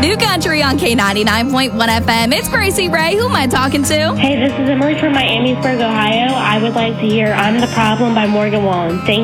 New Country on K99.1 FM. It's Gracie Ray. Who am I talking to? Hey, this is Emily from Miamisburg, Ohio. I would like to hear I'm the Problem by Morgan Wallen. Thank